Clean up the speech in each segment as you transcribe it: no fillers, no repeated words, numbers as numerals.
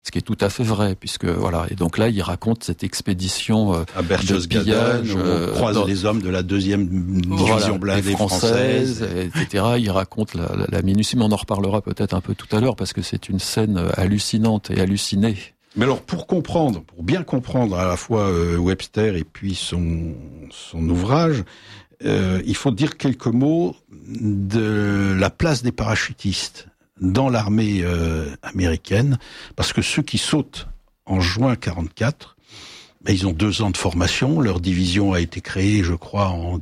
Ce qui est tout à fait vrai, puisque voilà. Et donc là, il raconte cette expédition à Berchtesgaden, où on croise les hommes de la 2e division blindée française, etc. Il raconte la minutie, mais on en reparlera peut-être un peu tout à l'heure, parce que c'est une scène hallucinante et hallucinée. Mais alors, pour bien comprendre à la fois Webster et puis son ouvrage, il faut dire quelques mots de la place des parachutistes dans l'armée américaine, parce que ceux qui sautent en juin 44, ils ont 2 ans de formation. Leur division a été créée, je crois, en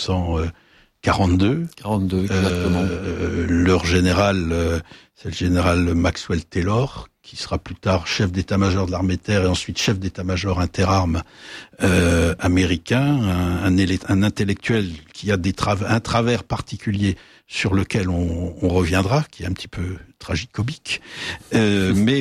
1942. 42, exactement. Leur général, c'est le général Maxwell Taylor, qui sera plus tard chef d'état-major de l'armée de terre et ensuite chef d'état-major interarmes américain, un intellectuel qui a un travers particulier sur lequel on reviendra, qui est un petit peu tragicomique. Mais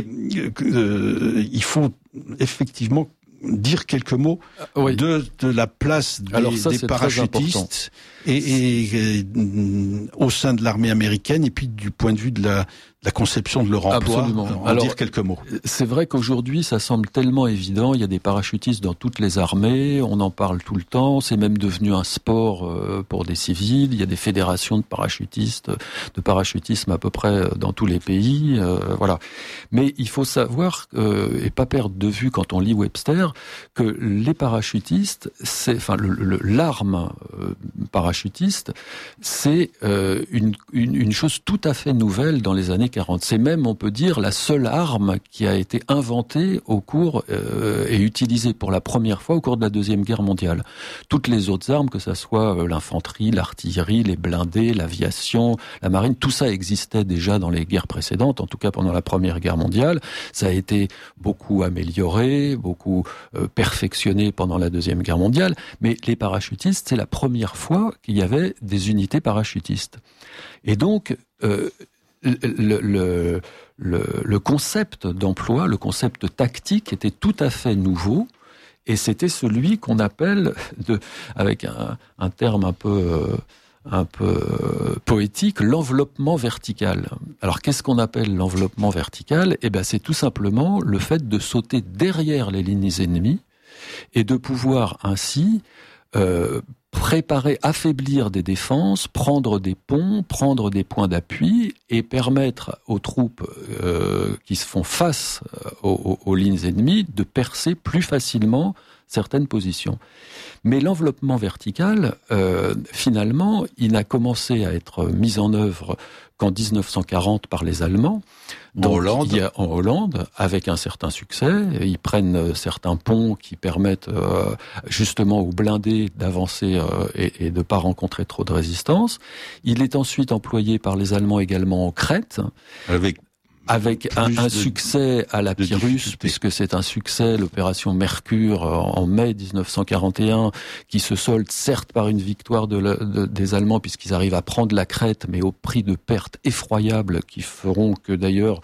il faut effectivement dire quelques mots de la place des parachutistes et au sein de l'armée américaine, et puis du point de vue de la conception de leur emploi. Absolument. Dire quelques mots. C'est vrai qu'aujourd'hui, ça semble tellement évident. Il y a des parachutistes dans toutes les armées. On en parle tout le temps. C'est même devenu un sport pour des civils. Il y a des fédérations de parachutistes, de parachutisme à peu près dans tous les pays. Voilà. Mais il faut savoir et pas perdre de vue quand on lit Webster que les parachutistes, l'arme parachutiste, c'est une chose tout à fait nouvelle dans les années 40. C'est même, on peut dire, la seule arme qui a été inventée au cours et utilisée pour la première fois au cours de la Deuxième Guerre mondiale. Toutes les autres armes, que ça soit l'infanterie, l'artillerie, les blindés, l'aviation, la marine, tout ça existait déjà dans les guerres précédentes, en tout cas pendant la Première Guerre mondiale. Ça a été beaucoup amélioré, beaucoup perfectionné pendant la Deuxième Guerre mondiale, mais les parachutistes, c'est la première fois qu'il y avait des unités parachutistes. Et donc, le concept d'emploi, le concept tactique était tout à fait nouveau, et c'était celui qu'on appelle, avec un terme un peu poétique, l'enveloppement vertical. Alors, qu'est-ce qu'on appelle l'enveloppement vertical ? C'est tout simplement le fait de sauter derrière les lignes ennemies et de pouvoir ainsi préparer, affaiblir des défenses, prendre des ponts, prendre des points d'appui et permettre aux troupes qui se font face aux lignes ennemies de percer plus facilement certaines positions. Mais l'enveloppement vertical, finalement, il n'a commencé à être mis en œuvre qu'en 1940 par les Allemands. En Hollande, avec un certain succès. Ils prennent certains ponts qui permettent justement aux blindés d'avancer et de ne pas rencontrer trop de résistance. Il est ensuite employé par les Allemands également en Crète. Avec un succès à la Pyrrhus, puisque c'est un succès, l'opération Mercure en mai 1941, qui se solde certes par une victoire des Allemands, puisqu'ils arrivent à prendre la Crète, mais au prix de pertes effroyables qui feront que d'ailleurs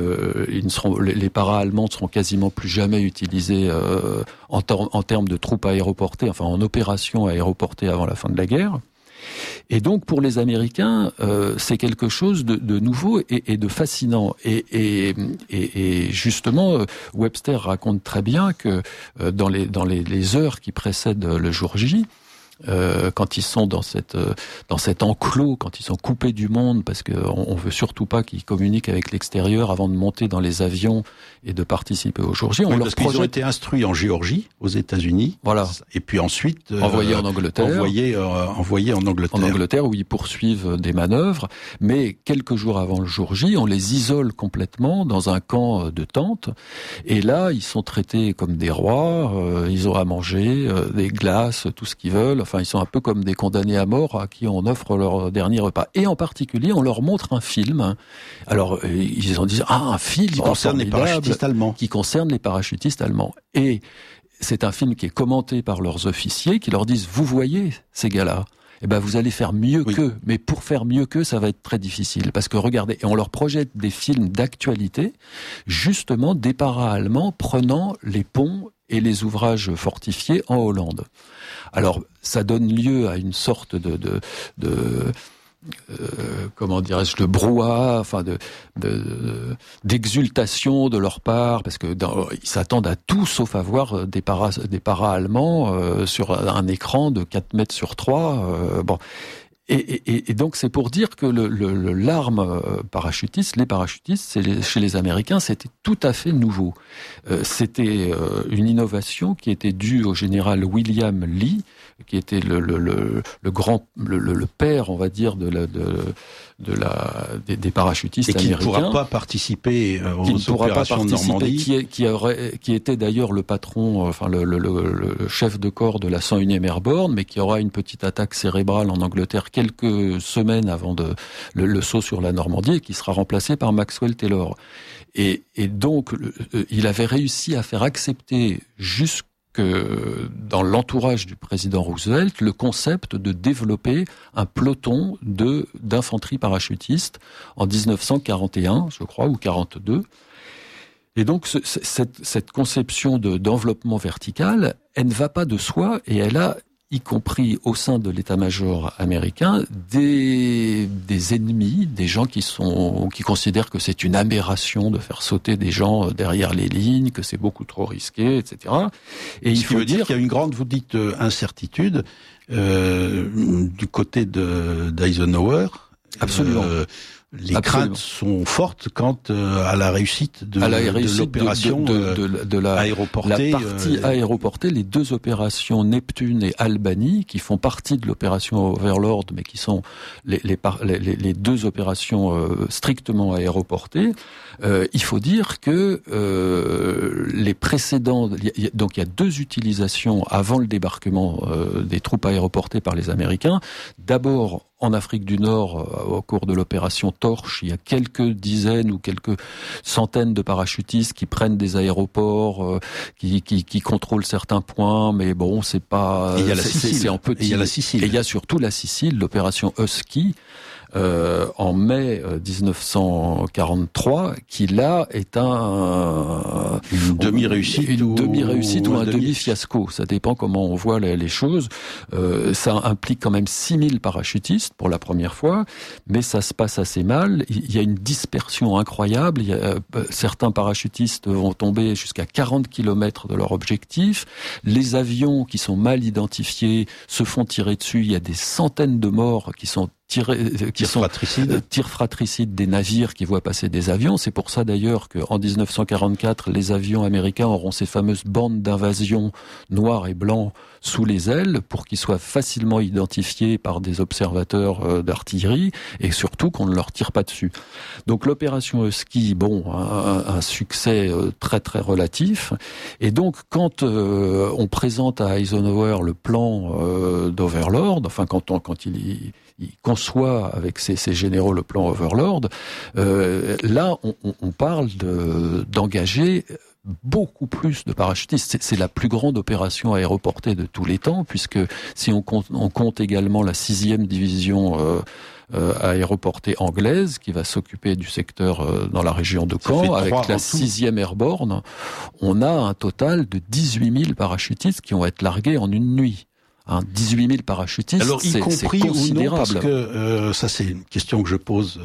les para-allemands ne seront quasiment plus jamais utilisés en termes de troupes aéroportées, enfin en opération aéroportée avant la fin de la guerre. Et donc pour les Américains, c'est quelque chose de nouveau et de fascinant. Et justement, Webster raconte très bien que dans les heures qui précèdent le jour J, quand ils sont dans cet enclos, quand ils sont coupés du monde, parce qu'on veut surtout pas qu'ils communiquent avec l'extérieur avant de monter dans les avions et de participer au jour J. Parce qu'ils ont été instruits en Géorgie, aux États-Unis. Voilà. Et puis ensuite envoyés en Angleterre. Envoyés en Angleterre. En Angleterre, où ils poursuivent des manœuvres. Mais quelques jours avant le jour J, on les isole complètement dans un camp de tentes. Et là, ils sont traités comme des rois. Ils ont à manger, des glaces, tout ce qu'ils veulent. Enfin, ils sont un peu comme des condamnés à mort à qui on offre leur dernier repas. Et en particulier, on leur montre un film. Alors, ils ont dit, un film qui concerne les parachutistes allemands. Qui concerne les parachutistes allemands. Et c'est un film qui est commenté par leurs officiers qui leur disent, vous voyez ces gars-là, vous allez faire mieux qu'eux. Mais pour faire mieux qu'eux, ça va être très difficile. Parce que regardez, et on leur projette des films d'actualité, justement des para-allemands prenant les ponts et les ouvrages fortifiés en Hollande. Alors, ça donne lieu à une sorte comment dirais-je, de brouhaha, enfin d'exultation de leur part, parce que ils s'attendent à tout sauf à voir des paras allemands sur un écran de 4 mètres sur 3. Bon. Et donc c'est pour dire que l'arme parachutiste, les parachutistes, chez les Américains, c'était tout à fait nouveau. C'était une innovation qui était due au général William Lee, qui était le père, on va dire, des parachutistes américains. Et qui ne pourra pas participer aux opérations de Normandie. Qui était d'ailleurs le patron, enfin le chef de corps de la 101e Airborne, mais qui aura une petite attaque cérébrale en Angleterre quelques semaines avant le saut sur la Normandie, et qui sera remplacé par Maxwell Taylor. Et donc, il avait réussi à faire accepter jusque dans l'entourage du président Roosevelt, le concept de développer un peloton d'infanterie parachutiste en 1941, je crois, ou 42. Et donc, cette conception d'enveloppement vertical, elle ne va pas de soi, et elle a, y compris au sein de l'état-major américain, des ennemis, des gens qui considèrent que c'est une aberration de faire sauter des gens derrière les lignes, que c'est beaucoup trop risqué, etc. Et il faut dire qu'il y a une grande, vous dites, incertitude du côté d'Eisenhower. Absolument. Les craintes sont fortes quant à la réussite de l'opération aéroportée. La partie aéroportée, les deux opérations Neptune et Albany, qui font partie de l'opération Overlord, mais qui sont les deux opérations strictement aéroportées. Il faut dire que les précédents, donc il y a deux utilisations avant le débarquement des troupes aéroportées par les Américains. D'abord, en Afrique du Nord, au cours de l'opération Torche, il y a quelques dizaines ou quelques centaines de parachutistes qui prennent des aéroports, qui contrôlent certains points, mais bon, c'est pas... Et il y a la Sicile. C'est en petit. Et il y a la Sicile. Et il y a surtout la Sicile, l'opération Husky, en mai 1943, qui là est une demi-réussite ou un demi-fiasco. Ça dépend comment on voit les choses. Ça implique quand même 6000 parachutistes pour la première fois, mais ça se passe assez mal. Il y a une dispersion incroyable. Certains parachutistes vont tomber jusqu'à 40 km de leur objectif. Les avions qui sont mal identifiés se font tirer dessus. Il y a des centaines de morts qui sont tirs fratricides des navires qui voient passer des avions. C'est pour ça d'ailleurs qu'en 1944, les avions américains auront ces fameuses bandes d'invasion noirs et blancs sous les ailes pour qu'ils soient facilement identifiés par des observateurs d'artillerie et surtout qu'on ne leur tire pas dessus. Donc l'opération Husky, un succès très très relatif. Et donc quand on présente à Eisenhower le plan d'Overlord, enfin quand il conçoit avec ses généraux le plan Overlord, là on parle d'engager beaucoup plus de parachutistes. C'est la plus grande opération aéroportée de tous les temps, puisque si on compte également la 6e division aéroportée anglaise, qui va s'occuper du secteur dans la région de Caen, avec la 6e Airborne, on a un total de 18 000 parachutistes qui vont être largués en une nuit. 18 000 parachutistes, c'est considérable. Ou non, parce que ça c'est une question que je pose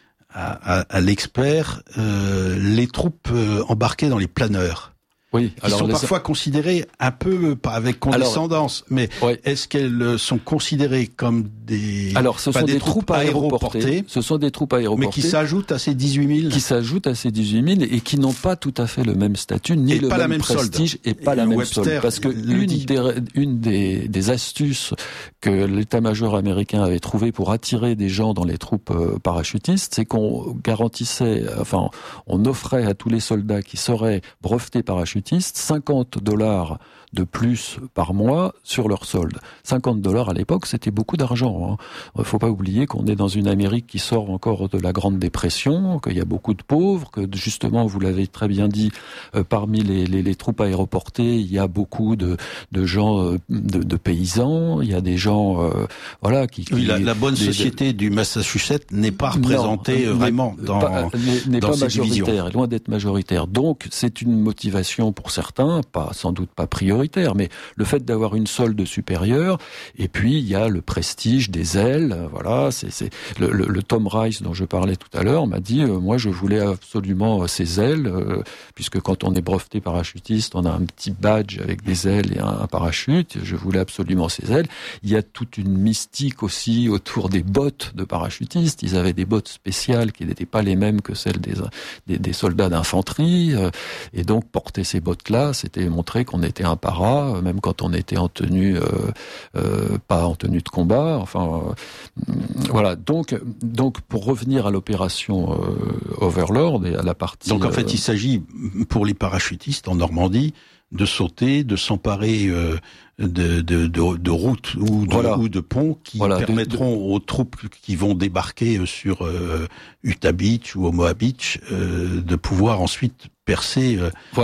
à l'expert. Les troupes embarquées dans les planeurs, qui sont parfois considérées un peu, pas avec condescendance, mais est-ce qu'elles sont considérées comme des... Alors, ce sont des troupes aéroportées. Ce sont des troupes aéroportées. Mais qui s'ajoutent à ces 18 000. Qui s'ajoutent à ces 18 000 et qui n'ont pas tout à fait le même statut, ni le même prestige, et pas la même solde. Parce que une des astuces que l'état-major américain avait trouvé pour attirer des gens dans les troupes parachutistes, c'est qu'on garantissait, on offrait à tous les soldats qui seraient brevetés parachutistes $50 de plus par mois sur leur solde. $50 à l'époque, c'était beaucoup d'argent. Il ne faut pas oublier qu'on est dans une Amérique qui sort encore de la Grande Dépression, qu'il y a beaucoup de pauvres, que justement, vous l'avez très bien dit, parmi les troupes aéroportées, il y a beaucoup de gens, de paysans, il y a des gens, qui... Oui, la bonne société du Massachusetts n'est pas représentée vraiment dans pas majoritaire, loin d'être majoritaire. Donc, c'est une motivation motivation pour certains, sans doute pas prioritaire, mais le fait d'avoir une solde supérieure. Et puis il y a le prestige des ailes. Voilà, c'est le Tom Rice dont je parlais tout à l'heure m'a dit moi je voulais absolument ces ailes, puisque quand on est breveté parachutiste, on a un petit badge avec des ailes et un parachute. Je voulais absolument ces ailes. Il y a toute une mystique aussi autour des bottes de parachutistes. Ils avaient des bottes spéciales qui n'étaient pas les mêmes que celles des soldats d'infanterie, et donc porter ces bottes-là, c'était montrer qu'on était un para, même quand on était en tenue, pas en tenue de combat. Enfin, voilà. Donc, pour revenir à l'opération Overlord et à la partie. Donc en fait, il s'agit pour les parachutistes en Normandie de sauter, de s'emparer de routes ou de ponts qui permettront aux troupes qui vont débarquer sur Utah Beach ou Omaha Beach de pouvoir ensuite percer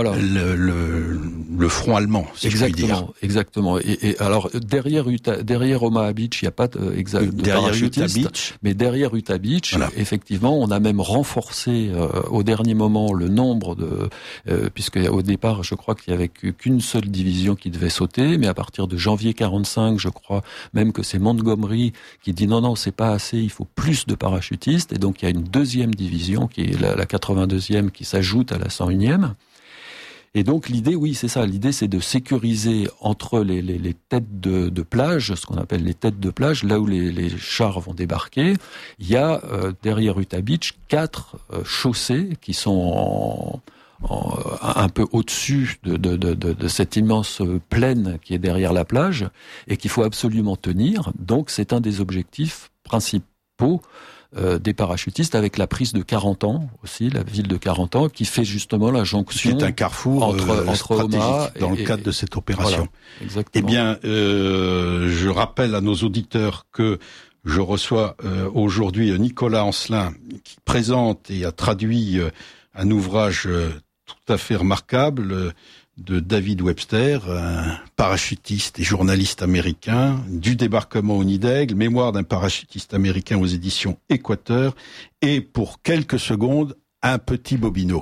le front allemand, si je puis dire. Exactement. Et alors derrière Omaha Beach, il n'y a pas de parachutistes, mais derrière Utah Beach, effectivement, on a même renforcé au dernier moment le nombre de, puisque au départ, je crois qu'il y avait qu'une seule division qui devait sauter, mais à partir de janvier 45, je crois même que c'est Montgomery qui dit non, c'est pas assez, il faut plus de parachutistes, et donc il y a une deuxième division qui est la 82e qui s'ajoute à la 101e. Et donc l'idée, oui, c'est ça. L'idée, c'est de sécuriser entre les têtes de plage, ce qu'on appelle les têtes de plage, là où les chars vont débarquer. Il y a derrière Utah Beach 4 chaussées qui sont un peu au-dessus de cette immense plaine qui est derrière la plage et qu'il faut absolument tenir. Donc c'est un des objectifs principaux des parachutistes, avec la prise de Carentan aussi, la ville de Carentan, qui fait justement la jonction. C'est un carrefour entre Omaha dans le cadre de cette opération. Voilà, exactement. Eh bien, je rappelle à nos auditeurs que je reçois aujourd'hui Nicolas Ancelin, qui présente et a traduit un ouvrage tout à fait remarquable de David Webster, un parachutiste et journaliste américain, du débarquement au Nid d'Aigle, mémoire d'un parachutiste américain aux éditions Équateur, et pour quelques secondes, un petit bobino.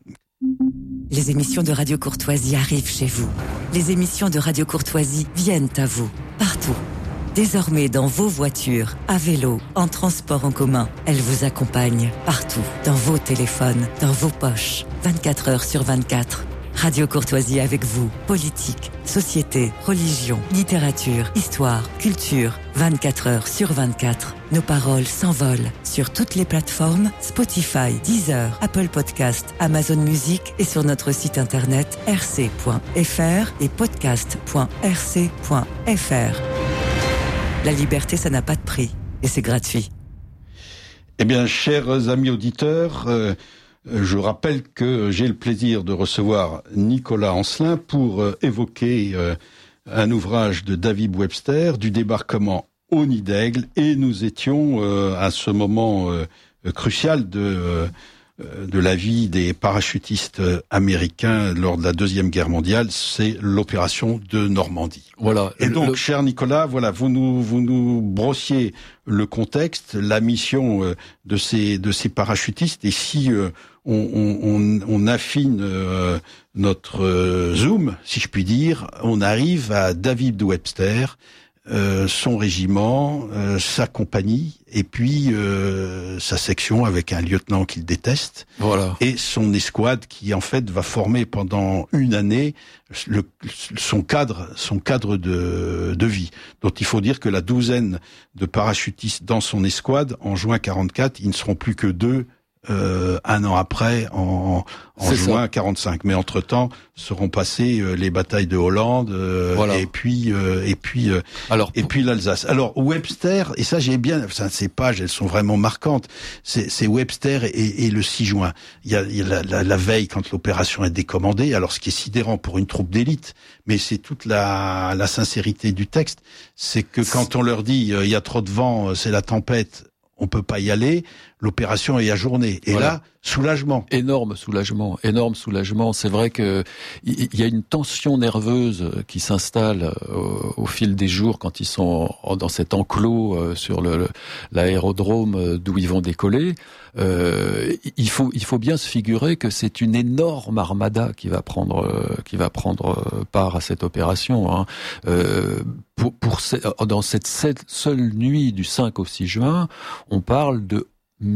Les émissions de Radio Courtoisie arrivent chez vous. Les émissions de Radio Courtoisie viennent à vous, partout. Désormais dans vos voitures, à vélo, en transport en commun, elles vous accompagnent partout, dans vos téléphones, dans vos poches, 24 heures sur 24. Radio Courtoisie avec vous. Politique, société, religion, littérature, histoire, culture. 24 heures sur 24. Nos paroles s'envolent sur toutes les plateformes Spotify, Deezer, Apple Podcast, Amazon Music et sur notre site internet rc.fr et podcast.rc.fr. La liberté, ça n'a pas de prix et c'est gratuit. Eh bien, chers amis auditeurs, je rappelle que j'ai le plaisir de recevoir Nicolas Ancelin pour évoquer un ouvrage de David Webster, du débarquement au Nid d'Aigle, et nous étions à ce moment crucial de la vie des parachutistes américains lors de la Deuxième Guerre mondiale, c'est l'opération de Normandie. Voilà. Et donc, cher Nicolas, voilà, vous nous brossiez le contexte, la mission de ces parachutistes, et si on affine notre zoom, si je puis dire, on arrive à David Webster, son régiment, sa compagnie, et puis sa section avec un lieutenant qu'il déteste, voilà, et son escouade qui en fait va former pendant une année son cadre de vie. Donc il faut dire que la douzaine de parachutistes dans son escouade, en juin 44, ils ne seront plus que 2 un an après, en juin 45. Mais entre-temps, seront passées les batailles de Hollande, voilà, et puis l'Alsace. Alors Webster, et ça j'ai bien, ces pages, elles sont vraiment marquantes. C'est Webster et le 6 juin. Il y a la veille quand l'opération est décommandée. Alors ce qui est sidérant pour une troupe d'élite, mais c'est toute la sincérité du texte, c'est que quand on leur dit il y a trop de vent, c'est la tempête, on peut pas y aller, l'opération est ajournée. Et voilà, là, soulagement. Énorme soulagement. C'est vrai que il y a une tension nerveuse qui s'installe au fil des jours quand ils sont dans cet enclos sur l'aérodrome d'où ils vont décoller. Il faut bien se figurer que c'est une énorme armada qui va prendre part à cette opération. Hein. Dans cette seule nuit du 5 au 6 juin, on parle de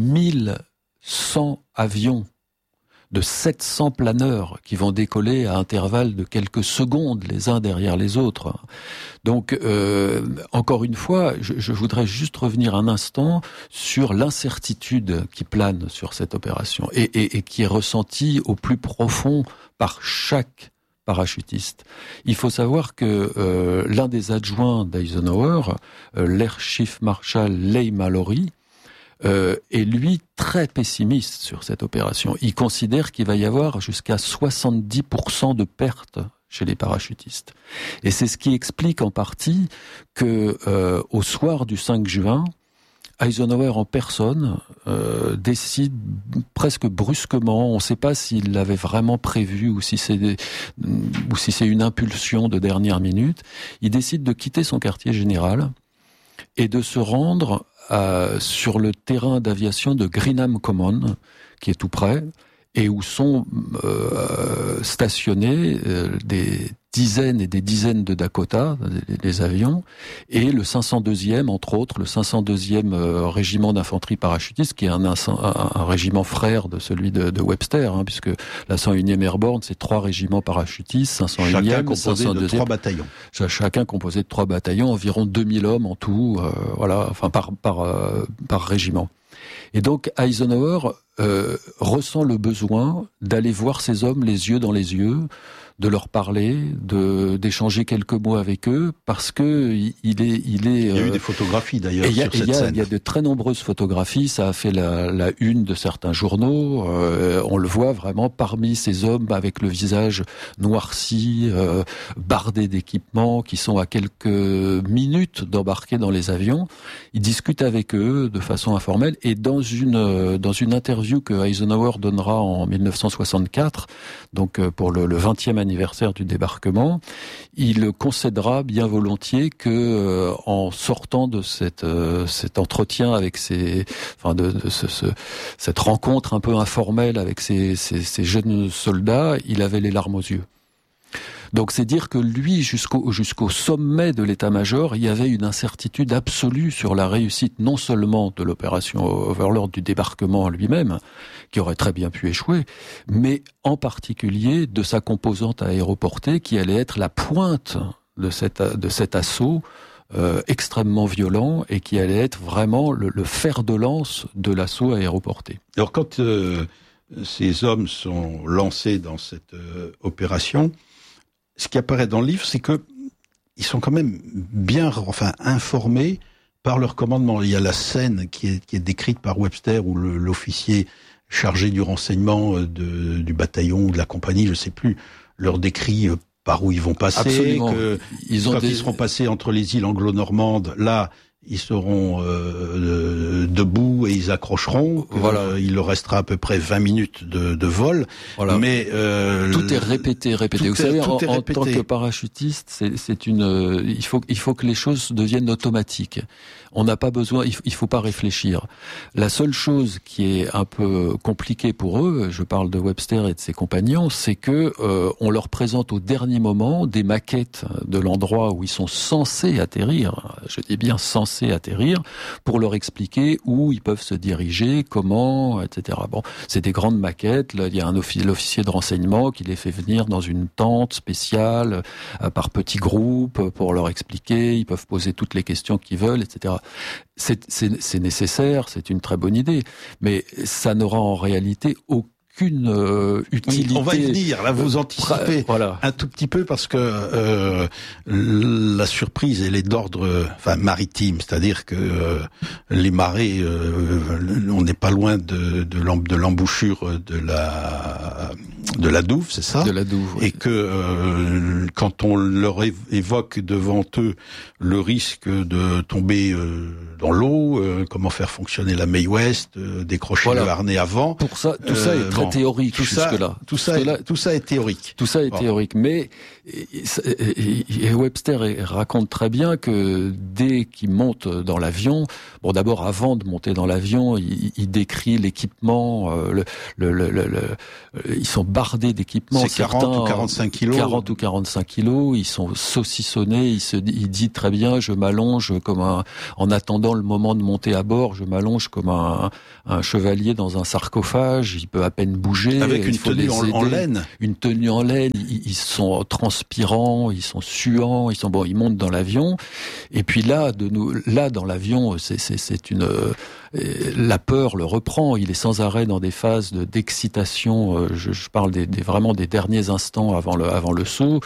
1100 avions, de 700 planeurs qui vont décoller à intervalles de quelques secondes les uns derrière les autres. Donc, encore une fois, je voudrais juste revenir un instant sur l'incertitude qui plane sur cette opération et qui est ressentie au plus profond par chaque parachutiste. Il faut savoir que l'un des adjoints d'Eisenhower, l'Air Chief Marshal Leigh Mallory, est lui très pessimiste sur cette opération. Il considère qu'il va y avoir jusqu'à 70% de pertes chez les parachutistes. Et c'est ce qui explique en partie que au soir du 5 juin, Eisenhower en personne décide presque brusquement, on ne sait pas s'il l'avait vraiment prévu ou si c'est une impulsion de dernière minute, il décide de quitter son quartier général et de se rendre sur le terrain d'aviation de Greenham Common, qui est tout près, et où sont stationnés des dizaines et des dizaines de Dakota, des avions, et le 502e, entre autres, le 502e régiment d'infanterie parachutiste, qui est un régiment frère de celui de Webster, hein, puisque la 101e Airborne, c'est 3 régiments parachutistes, 501e, chacun composé 502e, de 3 bataillons. Chacun composé de 3 bataillons, environ 2000 hommes en tout, par régiment. Et donc Eisenhower ressent le besoin d'aller voir ces hommes les yeux dans les yeux, de leur parler, d'échanger quelques mots avec eux, parce que il est. Il y a eu des photographies d'ailleurs sur cette scène. Il y a de très nombreuses photographies. Ça a fait la une de certains journaux. On le voit vraiment parmi ces hommes avec le visage noirci, bardé d'équipements, qui sont à quelques minutes d'embarquer dans les avions. Il discute avec eux de façon informelle, et dans une interview que Eisenhower donnera en 1964, donc pour le 20e anniversaire du débarquement, il concédera bien volontiers que en sortant de cet entretien avec cette rencontre un peu informelle avec ces jeunes soldats, il avait les larmes aux yeux. Donc c'est dire que lui, jusqu'au sommet de l'état-major, il y avait une incertitude absolue sur la réussite non seulement de l'opération Overlord, du débarquement lui-même, qui aurait très bien pu échouer, mais en particulier de sa composante aéroportée qui allait être la pointe de cet assaut extrêmement violent et qui allait être vraiment le fer de lance de l'assaut aéroporté. Alors quand ces hommes sont lancés dans cette opération, ce qui apparaît dans le livre, c'est que ils sont quand même bien, informés par leur commandement. Il y a la scène qui est décrite par Webster où l'officier chargé du renseignement du bataillon ou de la compagnie, je sais plus, leur décrit par où ils vont passer. Absolument. Ils seront passés entre les îles anglo-normandes, là, ils seront debout et ils accrocheront. Voilà. Il leur restera à peu près 20 minutes de vol. Voilà. Mais tout est répété. Vous savez, en tant que parachutiste, il faut que les choses deviennent automatiques. On n'a pas besoin, il faut pas réfléchir. La seule chose qui est un peu compliquée pour eux, je parle de Webster et de ses compagnons, c'est que on leur présente au dernier moment des maquettes de l'endroit où ils sont censés atterrir. Je dis bien censés atterrir, pour leur expliquer où ils peuvent se diriger, comment, etc. Bon, c'est des grandes maquettes. Là, il y a l'officier de renseignement qui les fait venir dans une tente spéciale par petits groupes pour leur expliquer. Ils peuvent poser toutes les questions qu'ils veulent, etc. C'est nécessaire, c'est une très bonne idée, mais ça n'aura en réalité aucune utilité. On va y venir, là vous anticipez un tout petit peu parce que la surprise elle est d'ordre maritime, c'est-à-dire que les marées, on n'est pas loin de l'embouchure de la Douve, c'est ça ? De la Douve, oui. Et que quand on leur évoque devant eux le risque de tomber dans l'eau, comment faire fonctionner la Mae West, décrocher le harnais avant. Pour ça, tout ça est très théorique jusque-là. Tout ça est théorique. Tout ça est théorique, mais et Webster raconte très bien que dès qu'il monte dans l'avion, bon d'abord avant de monter dans l'avion, il décrit l'équipement, ils sont bardés d'équipements. C'est 40 ou 45 kilos. 40 ou 45 kilos, ils sont saucissonnés, il dit très bien, je m'allonge comme en attendant le moment de monter à bord, je m'allonge comme un chevalier dans un sarcophage, il peut à peine bouger. Avec une tenue en laine. Une tenue en laine, ils sont transpirants, ils sont suants, ils montent dans l'avion. Et puis là, dans l'avion, la peur le reprend. Il est sans arrêt dans des phases d'excitation. Je parle vraiment des derniers instants avant le saut.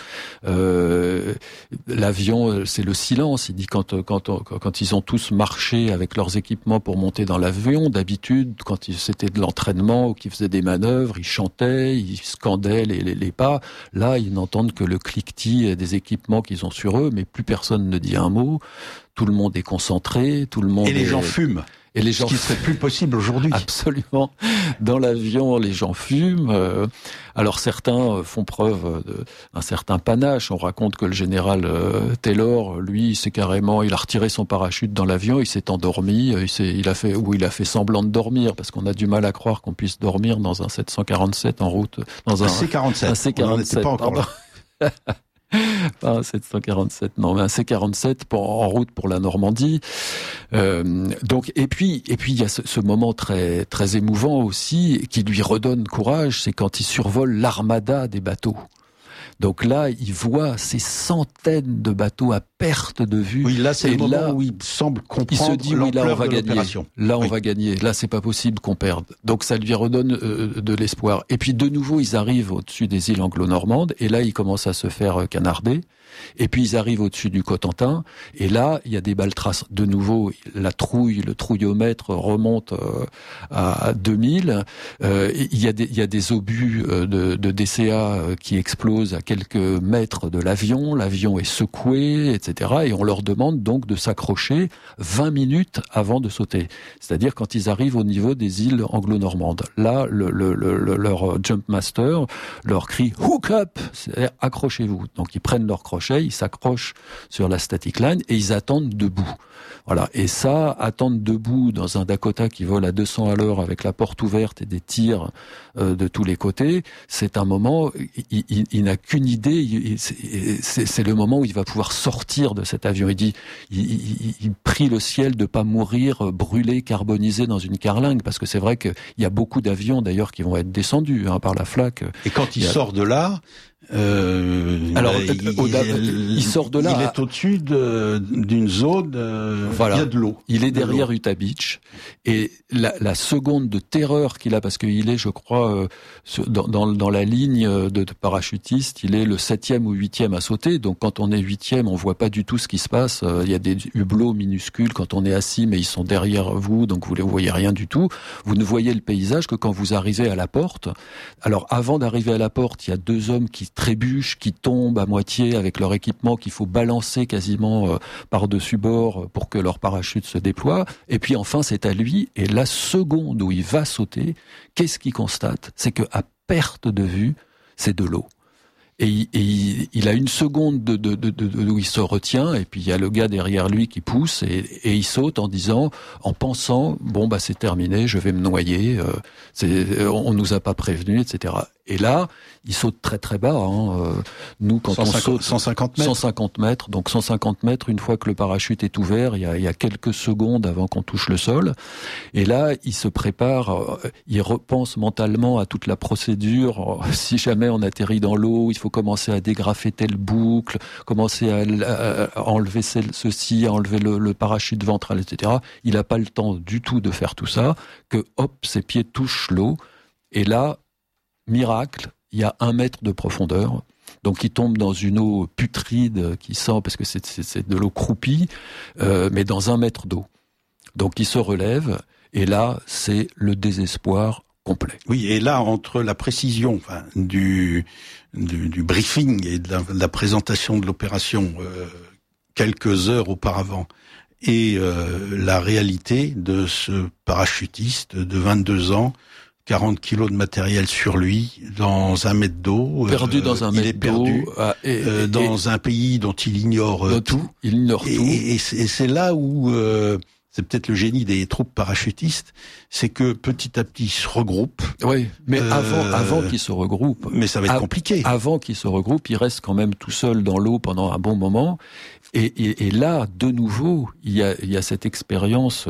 L'avion, c'est le silence. Il dit quand ils ont tous marché avec leurs équipements pour monter dans l'avion, d'habitude, quand c'était de l'entraînement ou qu'ils faisaient des manœuvres, ils chantaient, ils scandaient les pas. Là, ils n'entendent que le cliquetis des équipements qu'ils ont sur eux, mais plus personne ne dit un mot. Tout le monde est concentré, Et les gens fument. Et les gens, ce qui serait plus possible aujourd'hui. Absolument. Dans l'avion, les gens fument. Alors certains font preuve d'un certain panache. On raconte que le général Taylor, lui, il a retiré son parachute dans l'avion, il s'est endormi, il a fait semblant de dormir, parce qu'on a du mal à croire qu'on puisse dormir dans un 747 en route, dans un C-47. Un C-47. On n'en était pas encore là. Pas un 747, non, mais un C-47 en route pour la Normandie. Donc, et puis il y a ce moment très très émouvant aussi qui lui redonne courage, c'est quand il survole l'armada des bateaux. Donc là, il voit ces centaines de bateaux à perte de vue. Oui, là, c'est le moment où il semble comprendre. Il se dit, oui, là, on va gagner. Là, on oui. va gagner. Là, c'est pas possible qu'on perde. Donc, ça lui redonne de l'espoir. Et puis, de nouveau, ils arrivent au-dessus des îles anglo-normandes. Et là, ils commencent à se faire canarder. Et puis, ils arrivent au-dessus du Cotentin. Et là, il y a des baltras. De nouveau, le trouillomètre remonte à 2000. Il y a des obus de DCA qui explosent à quelques mètres de l'avion. L'avion est secoué, etc. Et on leur demande donc de s'accrocher 20 minutes avant de sauter. C'est-à-dire quand ils arrivent au niveau des îles anglo-normandes. Là, leur jump master leur crie « hook up », c'est-à-dire « accrochez-vous ». Donc ils prennent leur crochet, ils s'accrochent sur la static line et ils attendent debout. Voilà. Et ça, attendre debout dans un Dakota qui vole à 200 à l'heure avec la porte ouverte et des tirs de tous les côtés, c'est un moment, il n'a qu'une idée, c'est le moment où il va pouvoir sortir de cet avion. Il dit, il prie le ciel de pas mourir brûlé, carbonisé dans une carlingue, parce que c'est vrai qu'il y a beaucoup d'avions d'ailleurs qui vont être descendus par la flaque. Et quand il sort de là, alors, il sort de là. Il est au-dessus d'une zone. Voilà. Il y a de l'eau. Il est derrière Utah Beach. Et la seconde de terreur qu'il a, parce qu'il est, je crois, dans la ligne de parachutiste, il est le 7e ou 8e à sauter. Donc, quand on est 8e, on voit pas du tout ce qui se passe. Il y a des hublots minuscules quand on est assis, mais ils sont derrière vous, donc vous ne voyez rien du tout. Vous ne voyez le paysage que quand vous arrivez à la porte. Alors, avant d'arriver à la porte, il y a deux hommes qui trébuchent, qui tombent à moitié avec leur équipement qu'il faut balancer quasiment par-dessus bord pour que leur parachute se déploie. Et puis enfin, c'est à lui. Et la seconde où il va sauter, qu'est-ce qu'il constate ? C'est que à perte de vue, c'est de l'eau. Et il a une seconde où il se retient, et puis il y a le gars derrière lui qui pousse, et il saute en pensant, bon bah c'est terminé, je vais me noyer, on nous a pas prévenu, etc. Et là, il saute très très bas. Nous, quand on saute 150 mètres. 150 mètres, donc 150 mètres, une fois que le parachute est ouvert, il y a quelques secondes avant qu'on touche le sol. Et là, il se prépare, il repense mentalement à toute la procédure. Si jamais on atterrit dans l'eau, il faut commencer à dégrafer telle boucle, commencer à enlever ceci, à enlever le parachute ventral, etc. Il n'a pas le temps du tout de faire tout ça, que hop, ses pieds touchent l'eau. Et là, miracle, il y a 1 mètre de profondeur. Donc il tombe dans une eau putride qui sent, parce que c'est de l'eau croupie, mais dans 1 mètre d'eau. Donc il se relève, et là, c'est le désespoir complet. Oui, et là, entre la précision du briefing et de la présentation de l'opération quelques heures auparavant, et la réalité de ce parachutiste de 22 ans, 40 kilos de matériel sur lui, dans 1 mètre d'eau. Perdu dans 1 mètre d'eau. Dans un pays dont il ignore tout. Il ignore tout. Et c'est là où... c'est peut-être le génie des troupes parachutistes, c'est que petit à petit ils se regroupent. Oui, mais avant qu'ils se regroupent. Mais ça va être compliqué. Avant qu'ils se regroupent, il reste quand même tout seul dans l'eau pendant un bon moment. Et là, de nouveau, il y a cette expérience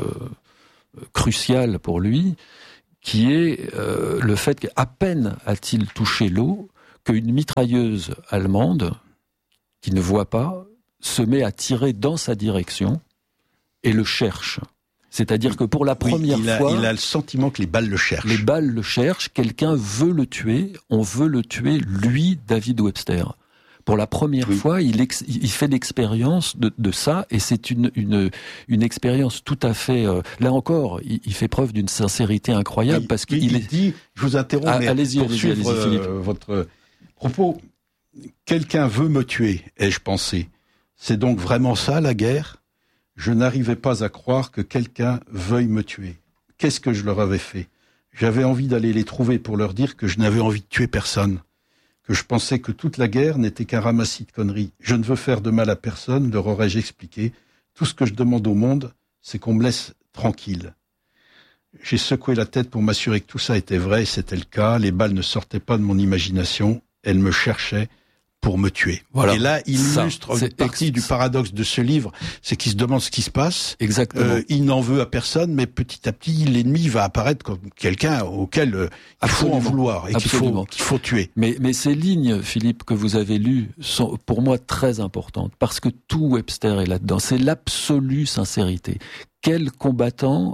cruciale pour lui, qui est le fait qu'à peine a-t-il touché l'eau, qu'une mitrailleuse allemande, qui ne voit pas, se met à tirer dans sa direction et le cherche. C'est-à-dire que pour la première fois... Il a le sentiment que les balles le cherchent. Les balles le cherchent, quelqu'un veut le tuer, on veut le tuer, lui, David Webster. Pour la première fois, il fait l'expérience de ça, et c'est une expérience tout à fait... là encore, il fait preuve d'une sincérité incroyable, parce qu'il dit, je vous interromps, mais allez-y, Philippe. Votre propos, quelqu'un veut me tuer, ai-je pensé. C'est donc vraiment ça, la guerre ? Je n'arrivais pas à croire que quelqu'un veuille me tuer. Qu'est-ce que je leur avais fait ? J'avais envie d'aller les trouver pour leur dire que je n'avais envie de tuer personne, que je pensais que toute la guerre n'était qu'un ramassis de conneries. Je ne veux faire de mal à personne, leur aurais-je expliqué. Tout ce que je demande au monde, c'est qu'on me laisse tranquille. J'ai secoué la tête pour m'assurer que tout ça était vrai, et c'était le cas. Les balles ne sortaient pas de mon imagination, elles me cherchaient pour me tuer. Voilà. Et là, il illustre une partie du paradoxe de ce livre, c'est qu'il se demande ce qui se passe. Exactement. Il n'en veut à personne, mais petit à petit, l'ennemi va apparaître comme quelqu'un auquel il faut en vouloir et qu'il faut tuer. Mais ces lignes, Philippe, que vous avez lues, sont pour moi très importantes, parce que tout Webster est là-dedans. C'est l'absolue sincérité. Quel combattant...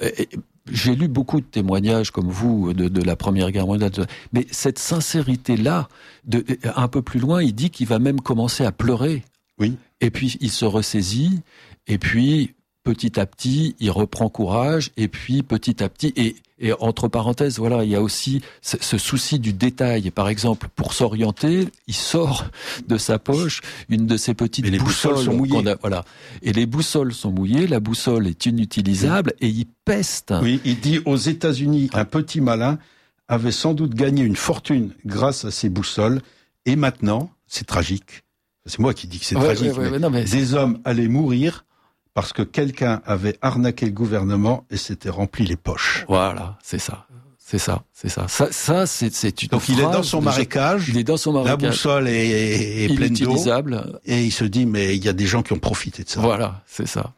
J'ai lu beaucoup de témoignages comme vous de la Première Guerre mondiale, mais cette sincérité-là, un peu plus loin, il dit qu'il va même commencer à pleurer. Oui. Et puis il se ressaisit, et puis petit à petit, il reprend courage, et puis petit à petit, et entre parenthèses, voilà, il y a aussi ce souci du détail. Par exemple, pour s'orienter, il sort de sa poche une de ses petites boussoles sont mouillées. Voilà. Et les boussoles sont mouillées, la boussole est inutilisable, et il peste. Oui, il dit aux États-Unis, un petit malin avait sans doute gagné une fortune grâce à ces boussoles, et maintenant, c'est tragique. C'est moi qui dis que c'est tragique. Mais des hommes allaient mourir parce que quelqu'un avait arnaqué le gouvernement et s'était rempli les poches. Voilà, c'est ça. Ça, c'est une Donc il est dans son marécage. Il est dans son marécage. La boussole est pleine d'eau. Et il se dit, mais il y a des gens qui ont profité de ça. Voilà, c'est ça.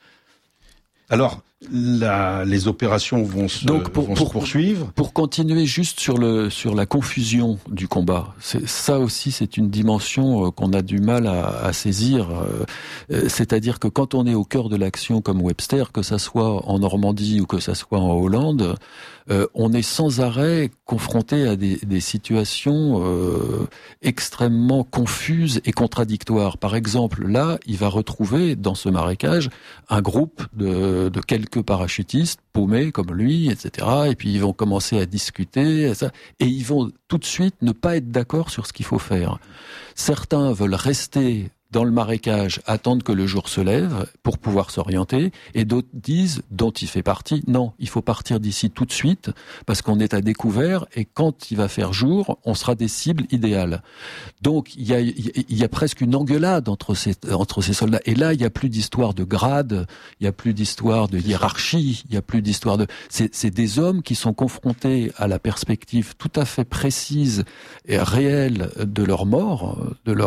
Alors, les opérations vont se poursuivre. Pour continuer juste sur la confusion du combat, ça aussi c'est une dimension qu'on a du mal à saisir. C'est-à-dire que quand on est au cœur de l'action comme Webster, que ça soit en Normandie ou que ça soit en Hollande, on est sans arrêt confronté à des situations extrêmement confuses et contradictoires. Par exemple, là, il va retrouver dans ce marécage un groupe de quelques parachutistes paumés comme lui, etc. Et puis ils vont commencer à discuter, et ils vont tout de suite ne pas être d'accord sur ce qu'il faut faire. Certains veulent rester dans le marécage, attendre que le jour se lève pour pouvoir s'orienter, et d'autres disent, dont il fait partie, non, il faut partir d'ici tout de suite, parce qu'on est à découvert, et quand il va faire jour, on sera des cibles idéales. Donc, il y a presque une engueulade entre ces soldats, et là, il n'y a plus d'histoire de grade, il n'y a plus d'histoire de hiérarchie, il n'y a plus d'histoire de... C'est des hommes qui sont confrontés à la perspective tout à fait précise et réelle de leur mort,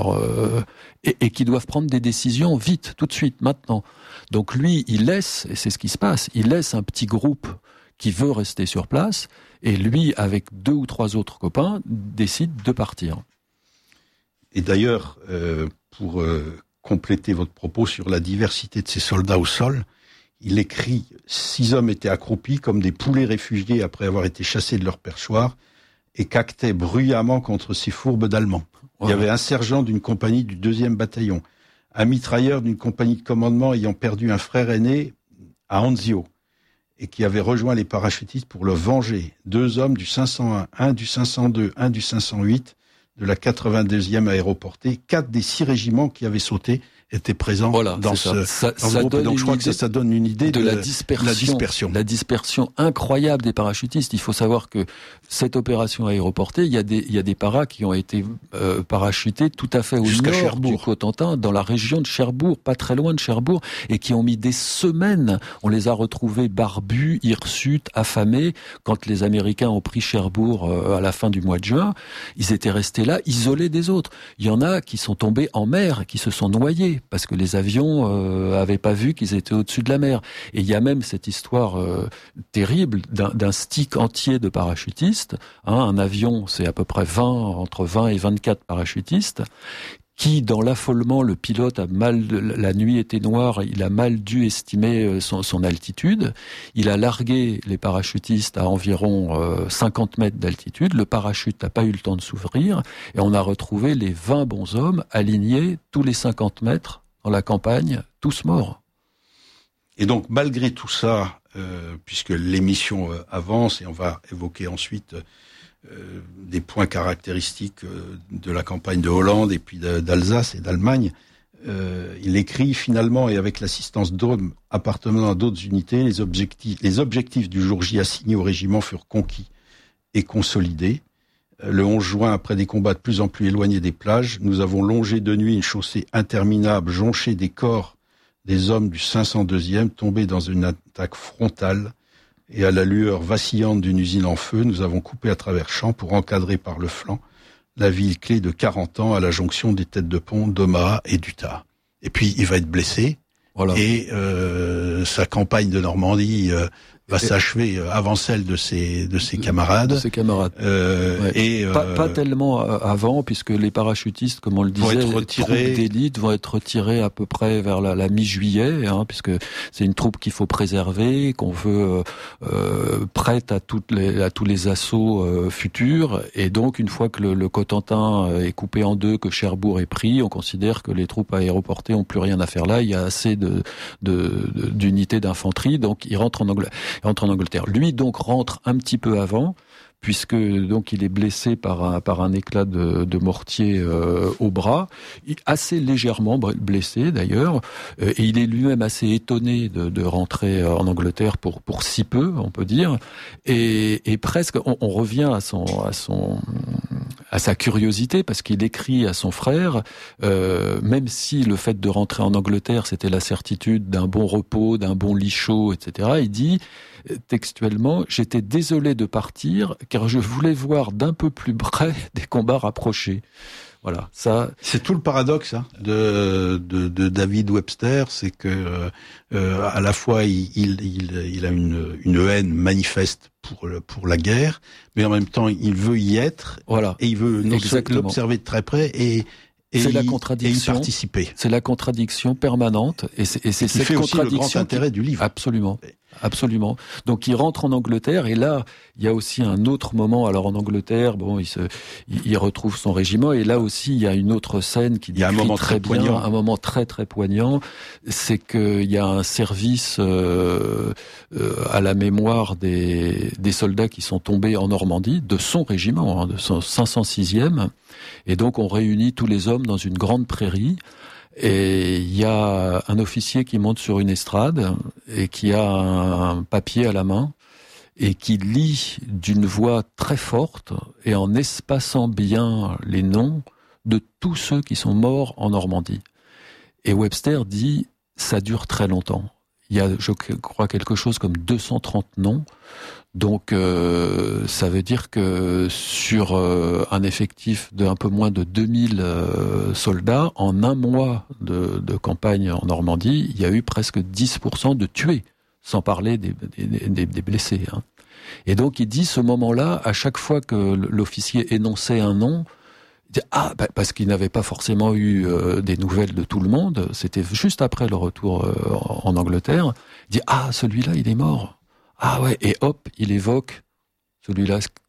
et qui doivent prendre des décisions vite, tout de suite, maintenant. Donc lui, il laisse, et c'est ce qui se passe, il laisse un petit groupe qui veut rester sur place, et lui, avec 2 ou 3 autres copains, décide de partir. Et d'ailleurs, pour compléter votre propos sur la diversité de ces soldats au sol, il écrit « 6 hommes étaient accroupis comme des poulets réfugiés après avoir été chassés de leur perchoir, et caquetait bruyamment contre ces fourbes d'Allemands. Il y avait un sergent d'une compagnie du 2e bataillon, un mitrailleur d'une compagnie de commandement ayant perdu un frère aîné à Anzio et qui avait rejoint les parachutistes pour le venger. 2 hommes du 501, un du 502, un du 508 de la 82e aéroportée. 4 des 6 régiments qui avaient sauté étaient présents dans ce groupe. Donc je crois que ça donne une idée de la dispersion. La dispersion incroyable des parachutistes. Il faut savoir que cette opération aéroportée, il y a des paras qui ont été parachutés tout à fait au nord du Cotentin, dans la région de Cherbourg, pas très loin de Cherbourg, et qui ont mis des semaines. On les a retrouvés barbus, hirsutes, affamés. Quand les Américains ont pris Cherbourg à la fin du mois de juin, ils étaient restés là, isolés des autres. Il y en a qui sont tombés en mer, qui se sont noyés parce que les avions avaient pas vu qu'ils étaient au-dessus de la mer. Et il y a même cette histoire terrible d'un stick entier de parachutistes. Un avion, c'est à peu près entre 20 et 24 parachutistes, qui, dans l'affolement, le pilote la nuit était noire, il a mal dû estimer son altitude. Il a largué les parachutistes à environ 50 mètres d'altitude. Le parachute n'a pas eu le temps de s'ouvrir et on a retrouvé les 20 bonshommes alignés tous les 50 mètres dans la campagne, tous morts. Et donc, malgré tout ça, puisque l'émission avance et on va évoquer ensuite des points caractéristiques de la campagne de Hollande et puis d'Alsace et d'Allemagne, il écrit finalement, et avec l'assistance d'hommes appartenant à d'autres unités, les objectifs du jour J assignés au régiment furent conquis et consolidés. Le 11 juin, après des combats de plus en plus éloignés des plages, nous avons longé de nuit une chaussée interminable jonchée des corps des hommes du 502e tombés dans une attaque frontale. Et à la lueur vacillante d'une usine en feu, nous avons coupé à travers champs pour encadrer par le flanc la ville clé de 40 ans à la jonction des têtes de pont d'Omaha et d'Utah. Et puis, il va être blessé. Voilà. Et sa campagne de Normandie va s'achever avant celle de ses camarades. De ses camarades. Et pas tellement avant, puisque les parachutistes, comme on le disait, les troupes d'élite vont être retirés à peu près vers la mi-juillet, puisque c'est une troupe qu'il faut préserver, qu'on veut prête à tous les assauts futurs. Et donc, une fois que le Cotentin est coupé en deux, que Cherbourg est pris, on considère que les troupes aéroportées ont plus rien à faire là. Il y a assez d'unités d'infanterie, donc il rentre en Angleterre. Lui donc rentre un petit peu avant, puisque donc il est blessé par un éclat de mortier au bras, assez légèrement blessé d'ailleurs, et il est lui-même assez étonné de rentrer en Angleterre pour si peu, on peut dire, et presque on revient à sa curiosité, parce qu'il écrit à son frère, même si le fait de rentrer en Angleterre, c'était la certitude d'un bon repos, d'un bon lit chaud, etc., il dit textuellement, j'étais désolé de partir, car je voulais voir d'un peu plus près des combats rapprochés. Voilà, ça. C'est tout le paradoxe de David Webster, c'est que à la fois il a une haine manifeste pour la guerre, mais en même temps il veut y être, voilà, et il veut l'observer de très près et c'est la contradiction. Et y participer. C'est la contradiction permanente, et c'est cette contradiction aussi le grand intérêt du livre. Absolument. Absolument. Donc il rentre en Angleterre, et là il y a aussi un autre moment. Alors en Angleterre, il retrouve son régiment, et là aussi il y a une autre scène qui décrit très bien, poignant. Un moment très très poignant. C'est qu'il y a un service à la mémoire des soldats qui sont tombés en Normandie, de son régiment, de son 506e, et donc on réunit tous les hommes dans une grande prairie. Et il y a un officier qui monte sur une estrade et qui a un papier à la main et qui lit d'une voix très forte et en espaçant bien les noms de tous ceux qui sont morts en Normandie. Et Webster dit, ça dure très longtemps. Il y a, je crois, quelque chose comme 230 noms. Donc, ça veut dire que sur un effectif de un peu moins de 2000 soldats, en un mois de campagne en Normandie, il y a eu presque 10% de tués, sans parler des blessés. Et donc, il dit, ce moment-là, à chaque fois que l'officier énonçait un nom, il dit, parce qu'il n'avait pas forcément eu des nouvelles de tout le monde, c'était juste après le retour en Angleterre, il dit, celui-là, il est mort. Ah ouais, et hop, il évoque celui-là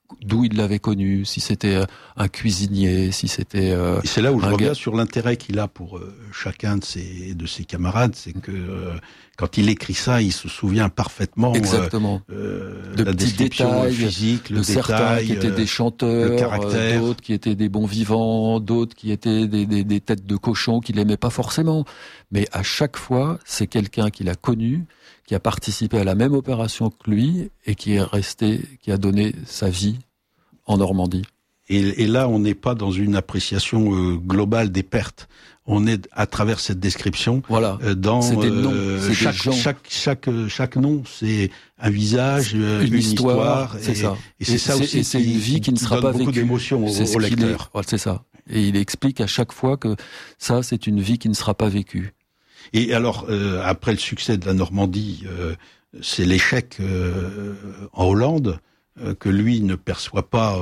d'où il l'avait connu, si c'était un cuisinier, si c'était et c'est là où je reviens sur l'intérêt qu'il a pour chacun de ses camarades, c'est que quand il écrit ça, il se souvient parfaitement exactement de la petits détails physique, le certains détail, qui étaient des chanteurs, d'autres qui étaient des bons vivants, d'autres qui étaient des têtes de cochon qu'il aimait pas forcément, mais à chaque fois, c'est quelqu'un qu'il a connu, qui a participé à la même opération que lui et qui est resté, qui a donné sa vie en Normandie. Et là, on n'est pas dans une appréciation globale des pertes. On est à travers cette description dans c'est des noms, c'est chaque nom, c'est un visage, une histoire, c'est ça. Et c'est ça aussi. Et c'est une vie qui ne sera pas vécue. Beaucoup d'émotions au lecteur. C'est ça. Et il explique à chaque fois que ça, c'est une vie qui ne sera pas vécue. Et alors, après le succès de la Normandie, c'est l'échec en Hollande que lui ne perçoit pas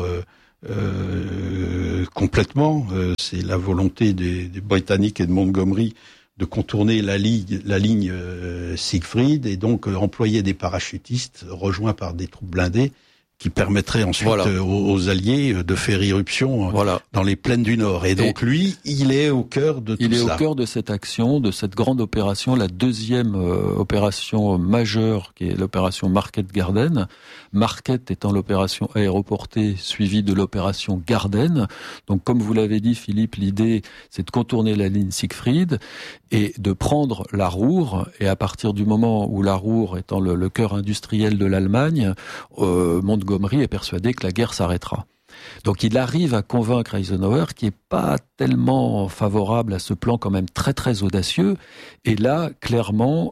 complètement. C'est la volonté des Britanniques et de Montgomery de contourner la ligne Siegfried et donc employer des parachutistes rejoints par des troupes blindées qui permettrait ensuite aux Alliés de faire irruption dans les plaines du Nord. Et donc lui, il est au cœur de tout ça. Il est au cœur de cette action, de cette grande opération, la deuxième opération majeure, qui est l'opération Market Garden. Market étant l'opération aéroportée suivie de l'opération Garden. Donc comme vous l'avez dit, Philippe, l'idée, c'est de contourner la ligne Siegfried et de prendre la Ruhr. Et à partir du moment où la Ruhr étant le cœur industriel de l'Allemagne, Montgomery est persuadé que la guerre s'arrêtera. Donc il arrive à convaincre Eisenhower, qui est pas tellement favorable à ce plan quand même très très audacieux. Et là, clairement,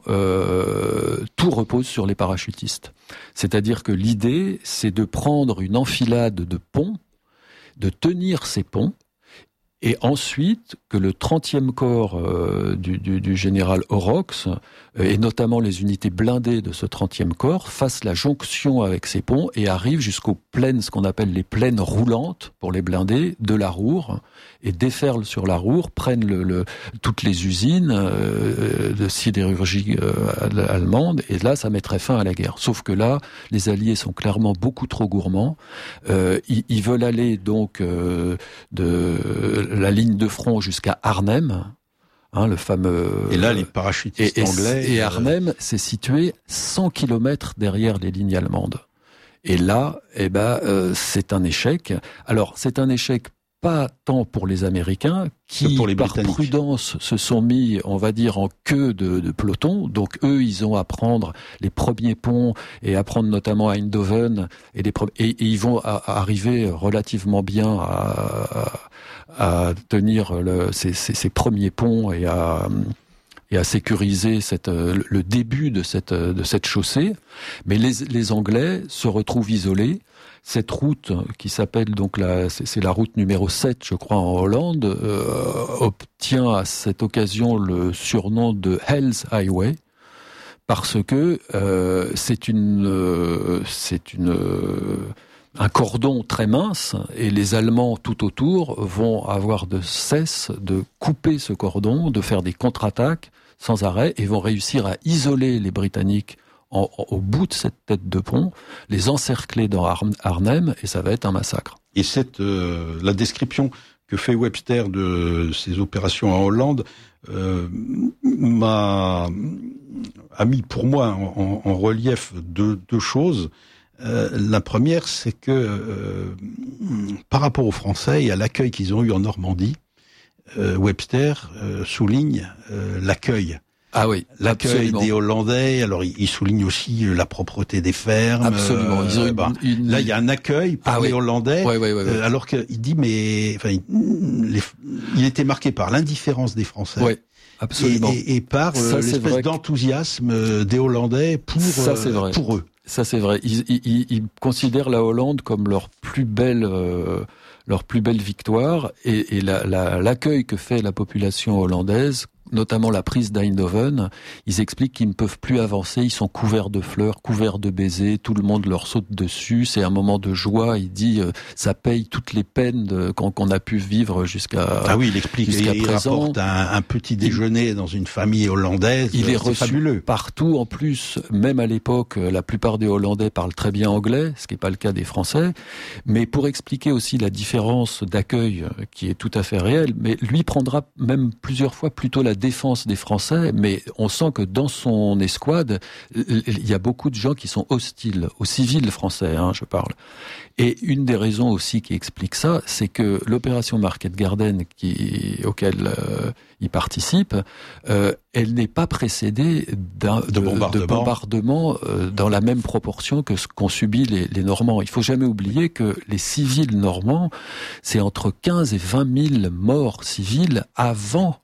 tout repose sur les parachutistes. C'est-à-dire que l'idée, c'est de prendre une enfilade de ponts, de tenir ces ponts, et ensuite que le 30e corps du général Horrocks, et notamment les unités blindées de ce 30e corps, fassent la jonction avec ces ponts et arrivent jusqu'aux plaines, ce qu'on appelle les plaines roulantes pour les blindés, de la Ruhr, et déferlent sur la Ruhr, prennent toutes les usines de sidérurgie allemande, et là, ça mettrait fin à la guerre. Sauf que là, les Alliés sont clairement beaucoup trop gourmands. Ils veulent aller donc de la ligne de front jusqu'à Arnhem, le fameux... Et là, les parachutistes anglais... Et Arnhem, c'est situé 100 km derrière les lignes allemandes. Et là, c'est un échec. Alors, c'est un échec pas tant pour les Américains, qui, par prudence, se sont mis, on va dire, en queue de peloton. Donc, eux, ils ont à prendre les premiers ponts et à prendre notamment à Eindhoven. Et ils vont arriver relativement bien à tenir ces premiers ponts et à sécuriser le début de cette chaussée. Mais les Anglais se retrouvent isolés. Cette route, qui s'appelle donc c'est la route numéro 7, je crois, en Hollande, obtient à cette occasion le surnom de Hell's Highway, parce que c'est un cordon très mince, et les Allemands tout autour vont avoir de cesse de couper ce cordon, de faire des contre-attaques sans arrêt, et vont réussir à isoler les Britanniques au bout de cette tête de pont, les encercler dans Arnhem, et ça va être un massacre. Et la description que fait Webster de ces opérations en Hollande a mis pour moi en relief deux choses. La première, c'est que par rapport aux Français et à l'accueil qu'ils ont eu en Normandie, Webster souligne l'accueil. Ah oui, l'accueil des Hollandais. Alors, il souligne aussi la propreté des fermes. Absolument. Là, il y a un accueil par les Hollandais. Ouais. Alors qu'il dit, il était marqué par l'indifférence des Français. Oui, absolument. Et par l'espèce d'enthousiasme des Hollandais pour eux. Ça, c'est vrai. Ils considèrent la Hollande comme leur plus belle victoire, et l'accueil que fait la population hollandaise notamment la prise d'Eindhoven, ils expliquent qu'ils ne peuvent plus avancer, ils sont couverts de fleurs, couverts de baisers, tout le monde leur saute dessus, c'est un moment de joie, il dit ça paye toutes les peines qu'on a pu vivre jusqu'à Ah oui, il explique, il rapporte un petit déjeuner dans une famille hollandaise, il est reçu fabuleux. Partout en plus, même à l'époque, la plupart des Hollandais parlent très bien anglais, ce qui n'est pas le cas des Français, mais pour expliquer aussi la différence d'accueil qui est tout à fait réelle, mais lui prendra même plusieurs fois plutôt la défense des Français, mais on sent que dans son escouade, il y a beaucoup de gens qui sont hostiles, aux civils français, je parle. Et une des raisons aussi qui explique ça, c'est que l'opération Market Garden auquel il participe, elle n'est pas précédée de bombardements dans la même proportion que ce qu'ont subi les Normands. Il faut jamais oublier que les civils normands, c'est entre 15 et 20 000 morts civils avant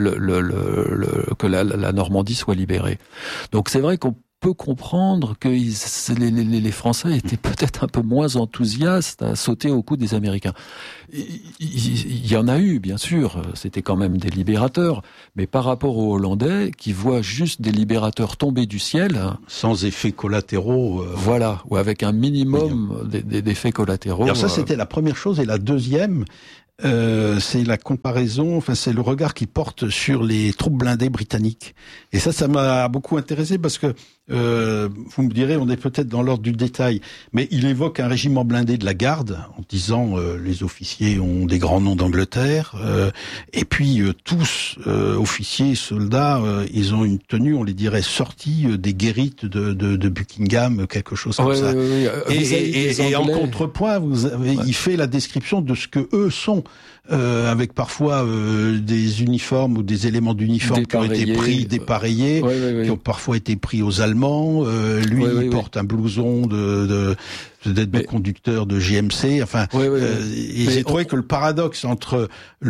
que la Normandie soit libérée. Donc c'est vrai qu'on peut comprendre que les Français étaient peut-être un peu moins enthousiastes à sauter au cou des Américains. Il y en a eu, bien sûr, c'était quand même des libérateurs, mais par rapport aux Hollandais, qui voient juste des libérateurs tomber du ciel... Sans effets collatéraux. Voilà, ou avec un minimum d'effets collatéraux. Alors ça, c'était la première chose, et la deuxième... c'est la comparaison, c'est le regard qu'il porte sur les troupes blindées britanniques. Et ça m'a beaucoup intéressé parce que, vous me direz, on est peut-être dans l'ordre du détail, mais il évoque un régiment blindé de la garde, en disant les officiers ont des grands noms d'Angleterre, et puis tous, officiers, soldats, ils ont une tenue, on les dirait, sortie des guérites de Buckingham, quelque chose comme ça. Oui. Et en contrepoint, il fait la description de ce que eux sont. Avec parfois des uniformes ou des éléments d'uniforme qui ont été pris, dépareillés, qui ont parfois été pris aux Allemands. Il porte un blouson de conducteur de GMC. Enfin, et j'ai trouvé que le paradoxe entre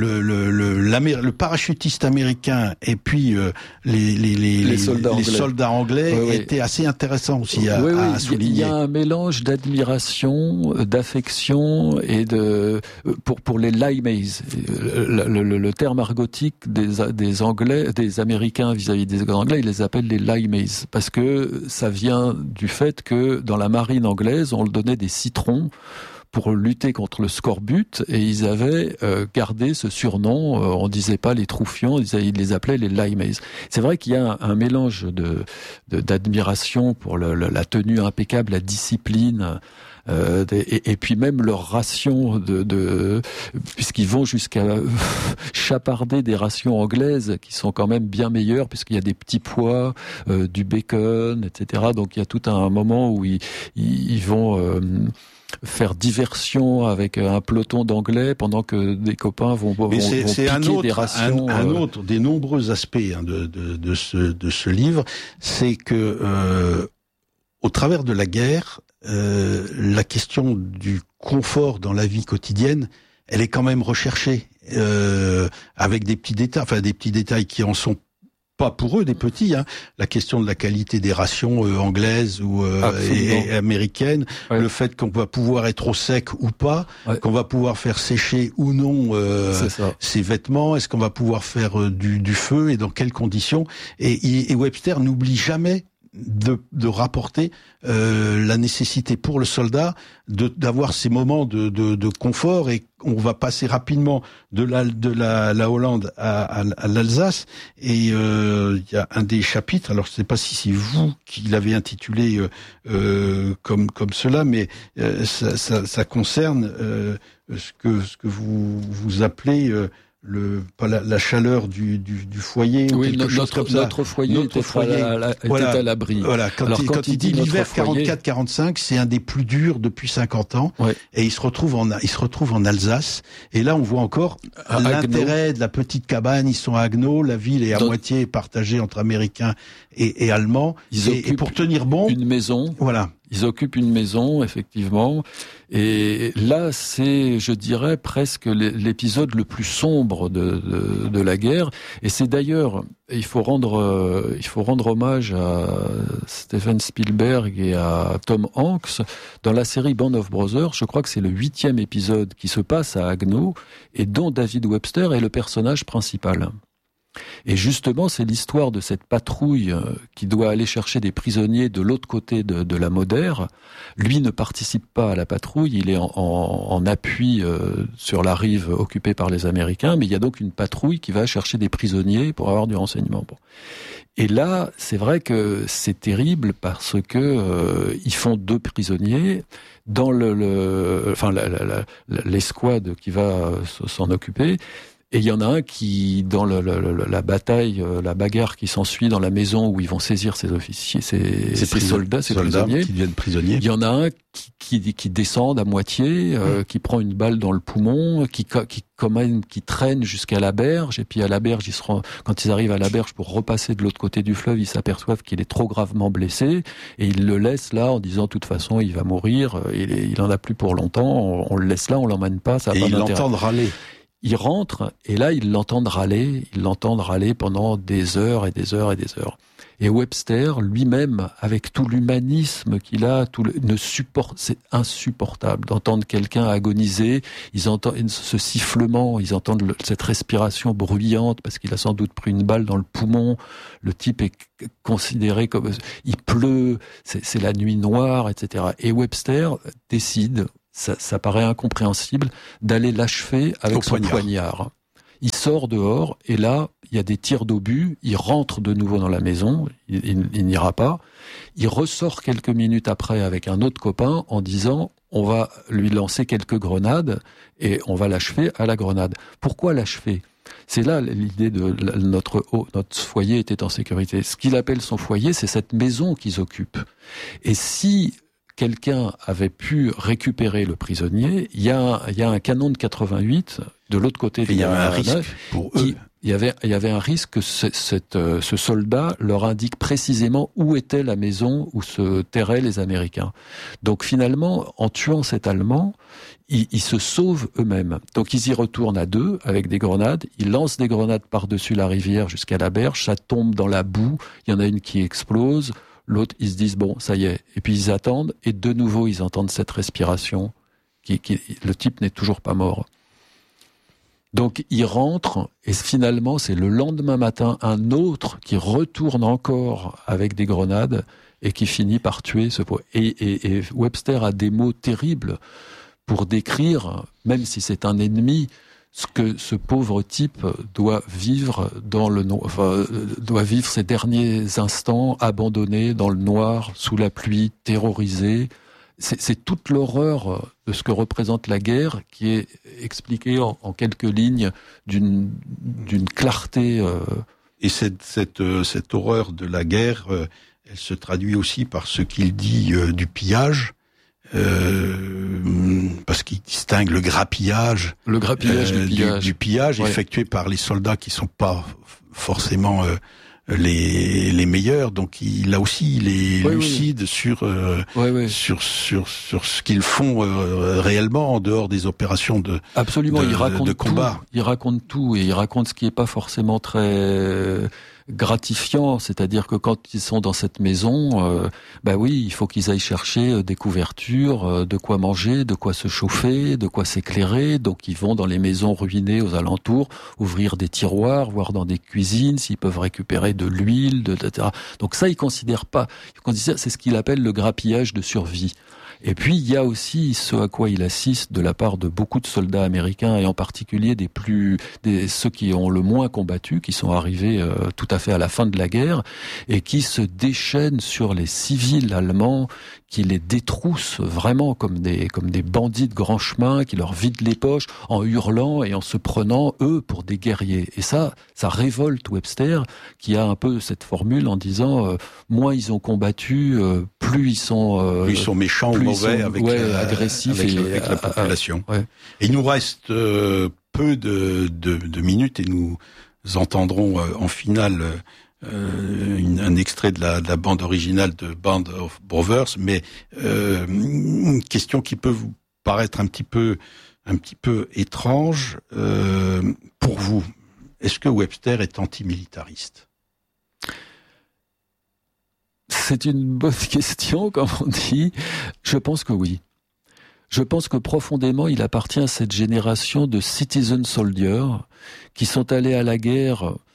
le parachutiste américain et puis les soldats anglais était assez intéressant aussi à souligner. Il y a un mélange d'admiration, d'affection et pour les Limeys. Le terme argotique des Anglais, des Américains vis-à-vis des Anglais, ils les appellent les Limeys parce que ça vient du fait que dans la marine anglaise, on le donnait des citrons pour lutter contre le scorbut et ils avaient gardé ce surnom. On disait pas les troufions, ils les appelaient les Limeys. C'est vrai qu'il y a un mélange d'admiration pour la tenue impeccable, la discipline. Et puis même leur ration puisqu'ils vont jusqu'à chaparder des rations anglaises qui sont quand même bien meilleures puisqu'il y a des petits pois, du bacon, etc. Donc il y a tout un moment où ils vont faire diversion avec un peloton d'anglais pendant que des copains vont piquer des rations. Un autre des nombreux aspects de ce livre, c'est que au travers de la guerre, la question du confort dans la vie quotidienne, elle est quand même recherchée, avec des petits détails qui en sont pas pour eux des petits, la question de la qualité des rations anglaises ou et américaines, le fait qu'on va pouvoir être au sec ou pas, qu'on va pouvoir faire sécher ou non ses vêtements, est-ce qu'on va pouvoir faire du feu et dans quelles conditions, et Webster n'oublie jamais de rapporter la nécessité pour le soldat d'avoir ces moments de confort, et on va passer rapidement de la Hollande à l'Alsace, et il y a un des chapitres, alors je ne sais pas si c'est vous qui l'avez intitulé comme cela, mais ça concerne ce que vous appelez la chaleur du foyer, ou quelque chose comme ça. Notre foyer était à l'abri. Voilà. Quand il dit l'hiver 44-45, c'est un des plus durs depuis 50 ans. Et il se retrouve en Alsace. Et là, on voit encore l'intérêt de la petite cabane. Ils sont à Haguenau. La ville est à moitié partagée entre Américains et Allemands. Et pour tenir bon. Une maison. Voilà. Ils occupent une maison, effectivement. Et là, c'est, je dirais, presque l'épisode le plus sombre de la guerre. Et c'est d'ailleurs, il faut rendre hommage à Steven Spielberg et à Tom Hanks. Dans la série Band of Brothers, je crois que c'est le 8e épisode qui se passe à Haguenau et dont David Webster est le personnage principal. Et justement, c'est l'histoire de cette patrouille qui doit aller chercher des prisonniers de l'autre côté de la Moder. Lui ne participe pas à la patrouille, il est en appui sur la rive occupée par les Américains, mais il y a donc une patrouille qui va chercher des prisonniers pour avoir du renseignement. Bon. Et là, c'est vrai que c'est terrible parce que ils font 2 prisonniers dans l'escouade qui va s'en occuper. Et il y en a un qui, dans la bataille, la bagarre qui s'ensuit dans la maison où ils vont saisir ces officiers, ces soldats, ces prisonniers, qui deviennent prisonniers. Il y en a un qui descend à moitié, qui prend une balle dans le poumon, qui traîne jusqu'à la berge, et puis à la berge, quand ils arrivent à la berge pour repasser de l'autre côté du fleuve, ils s'aperçoivent qu'il est trop gravement blessé, et ils le laissent là en disant, de toute façon, il va mourir, il en a plus pour longtemps, on le laisse là, on l'emmène pas, ça a pas d'intérêt. Et ils l'entendent râler. Ils rentrent, et là, ils l'entendent râler pendant des heures et des heures et des heures. Et Webster, lui-même, avec tout l'humanisme qu'il a, c'est insupportable d'entendre quelqu'un agoniser. Ils entendent ce sifflement, ils entendent cette respiration bruyante, parce qu'il a sans doute pris une balle dans le poumon. Le type est considéré comme... Il pleut, c'est la nuit noire, etc. Et Webster décide... Ça paraît incompréhensible d'aller l'achever avec son poignard. Il sort dehors et là, il y a des tirs d'obus. Il rentre de nouveau dans la maison. Il n'ira pas. Il ressort quelques minutes après avec un autre copain en disant on va lui lancer quelques grenades et on va l'achever à la grenade. Pourquoi l'achever ? C'est là l'idée de notre foyer était en sécurité. Ce qu'il appelle son foyer, c'est cette maison qu'ils occupent. Et si quelqu'un avait pu récupérer le prisonnier, il y a un canon de 88 de l'autre côté de la nef. Pour eux. Il y avait un risque que ce soldat leur indique précisément où était la maison où se terraient les Américains. Donc finalement, en tuant cet Allemand, ils se sauvent eux-mêmes. Donc ils y retournent à 2 avec des grenades. Ils lancent des grenades par-dessus la rivière jusqu'à la berge. Ça tombe dans la boue. Il y en a une qui explose. L'autre, ils se disent, bon, ça y est. Et puis ils attendent, et de nouveau, ils entendent cette respiration. Le type n'est toujours pas mort. Donc ils rentrent, et finalement, c'est le lendemain matin, un autre qui retourne encore avec des grenades, et qui finit par tuer ce pauvre. Et Webster a des mots terribles pour décrire, même si c'est un ennemi, ce que ce pauvre type doit vivre doit vivre ses derniers instants abandonné dans le noir, sous la pluie, terrorisé. C'est toute l'horreur de ce que représente la guerre qui est expliquée en quelques lignes d'une clarté. Et cette horreur de la guerre, elle se traduit aussi par ce qu'il dit du pillage. Parce qu'il distingue le grappillage du pillage ouais. Effectué par les soldats qui sont pas forcément les meilleurs, donc il est lucide sur ce qu'ils font réellement en dehors des opérations de combat. Il raconte tout et il raconte ce qui est pas forcément très gratifiant, c'est-à-dire que quand ils sont dans cette maison, il faut qu'ils aillent chercher des couvertures, de quoi manger, de quoi se chauffer, de quoi s'éclairer. Donc ils vont dans les maisons ruinées aux alentours, ouvrir des tiroirs, voir dans des cuisines s'ils peuvent récupérer de l'huile, etc. Donc ça, ils considèrent pas. C'est ce qu'il appelle le grappillage de survie. Et puis, il y a aussi ce à quoi il assiste de la part de beaucoup de soldats américains, et en particulier ceux qui ont le moins combattu, qui sont arrivés tout à fait à la fin de la guerre, et qui se déchaînent sur les civils allemands, qui les détroussent vraiment comme des bandits de grand chemin, qui leur vident les poches en hurlant et en se prenant, eux, pour des guerriers. Et ça révolte Webster, qui a un peu cette formule en disant moins ils ont combattu, plus ils sont méchants ou mauvais agressifs avec la population. Ouais. Et il nous reste peu de minutes et nous entendrons en finale un extrait de la bande originale de Band of Brothers, mais une question qui peut vous paraître un petit peu étrange pour vous. Est-ce que Webster est antimilitariste ? C'est une bonne question, comme on dit. Je pense que oui. Je pense que profondément, il appartient à cette génération de citizen soldiers qui sont allés à la guerre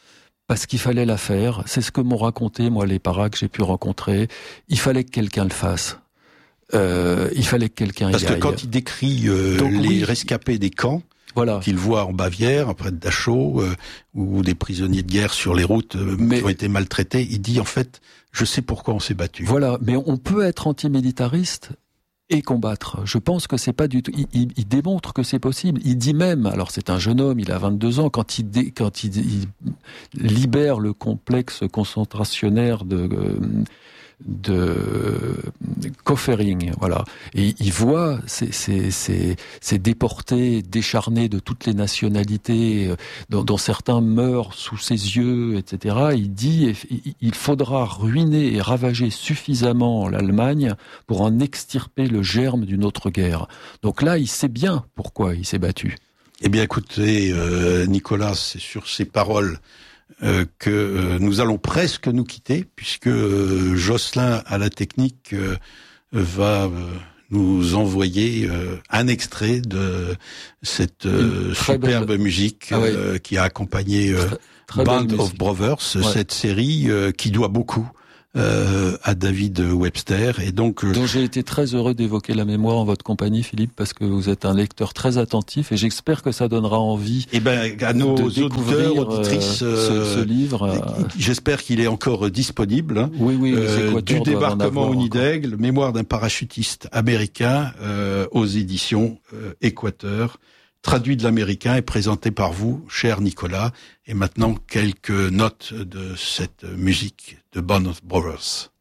parce qu'il fallait la faire. C'est ce que m'ont raconté, moi, les paras que j'ai pu rencontrer. Il fallait que quelqu'un le fasse. Il fallait que quelqu'un y aille. Parce que quand il décrit les rescapés des camps, voilà, qu'il voit en Bavière, près de Dachau, ou des prisonniers de guerre sur les routes qui ont été maltraités, il dit en fait, je sais pourquoi on s'est battu. Voilà, mais on peut être antimilitariste et combattre. Je pense que c'est pas du tout. Il démontre que c'est possible. Il dit même, alors c'est un jeune homme, il a 22 ans, quand il libère le complexe concentrationnaire de Kaufering, voilà. Et il voit ces déportés décharnés de toutes les nationalités, dont certains meurent sous ses yeux, etc. Il dit, il faudra ruiner et ravager suffisamment l'Allemagne pour en extirper le germe d'une autre guerre. Donc là, il sait bien pourquoi il s'est battu. Eh bien, écoutez, Nicolas, c'est sur ces paroles que nous allons presque nous quitter, puisque Jocelyn à la technique va nous envoyer un extrait de cette superbe musique qui a accompagné Band of Brothers, cette série qui doit beaucoup à David Webster, et donc dont j'ai été très heureux d'évoquer la mémoire en votre compagnie, Philippe, parce que vous êtes un lecteur très attentif, et j'espère que ça donnera envie à nos auditeurs, auditrices, ce livre. J'espère qu'il est encore disponible. Oui, du débarquement au Nid d'Aigle, mémoire d'un parachutiste américain, aux éditions Équateur, traduit de l'américain et présenté par vous, cher Nicolas. Et maintenant, quelques notes de cette musique de Band of Brothers.